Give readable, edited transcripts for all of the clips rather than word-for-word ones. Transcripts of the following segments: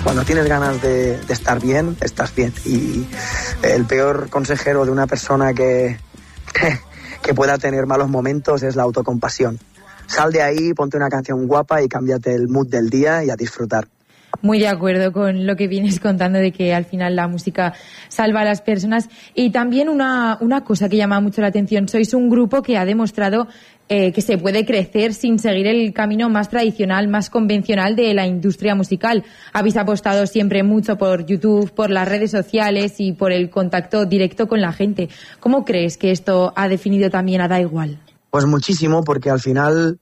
Cuando tienes ganas de estar bien, estás bien. Y el peor consejero de una persona que pueda tener malos momentos es la autocompasión. Sal de ahí, ponte una canción guapa y cámbiate el mood del día y a disfrutar. Muy de acuerdo con lo que vienes contando de que al final la música salva a las personas. Y también una cosa que llama mucho la atención, sois un grupo que ha demostrado que se puede crecer sin seguir el camino más tradicional, más convencional de la industria musical. Habéis apostado siempre mucho por YouTube, por las redes sociales y por el contacto directo con la gente. ¿Cómo crees que esto ha definido también a Da Igual? Pues muchísimo, porque al final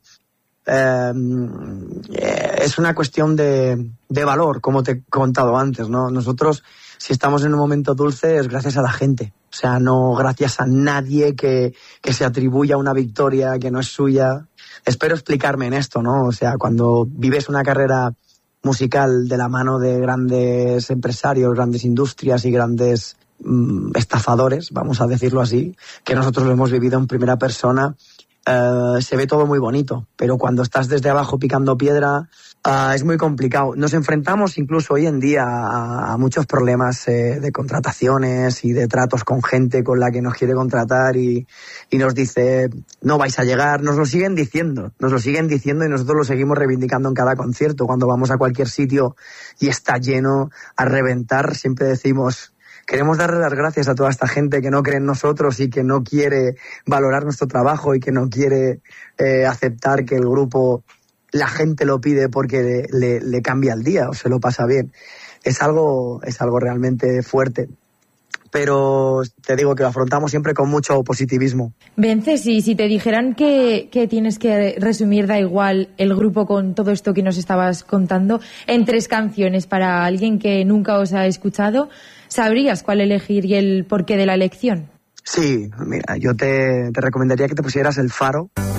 es una cuestión de valor, como te he contado antes, ¿no? Nosotros, si estamos en un momento dulce, es gracias a la gente. O sea, no gracias a nadie que se atribuya una victoria que no es suya. Espero explicarme en esto, ¿no? O sea, cuando vives una carrera musical de la mano de grandes empresarios, grandes industrias y grandes estafadores, vamos a decirlo así, que nosotros lo hemos vivido en primera persona, se ve todo muy bonito, pero cuando estás desde abajo picando piedra es muy complicado. Nos enfrentamos incluso hoy en día a muchos problemas de contrataciones y de tratos con gente con la que nos quiere contratar y nos dice no vais a llegar, nos lo siguen diciendo y nosotros lo seguimos reivindicando en cada concierto. Cuando vamos a cualquier sitio y está lleno a reventar, siempre decimos: queremos darle las gracias a toda esta gente que no cree en nosotros y que no quiere valorar nuestro trabajo y que no quiere aceptar que el grupo, la gente lo pide porque le cambia el día o se lo pasa bien. Es algo realmente fuerte. Pero te digo que lo afrontamos siempre con mucho positivismo. Vences, y si te dijeran que tienes que resumir Da Igual, el grupo, con todo esto que nos estabas contando, en 3 canciones para alguien que nunca os ha escuchado, ¿sabrías cuál elegir y el porqué de la elección? Sí, mira, yo te recomendaría que te pusieras El Faro.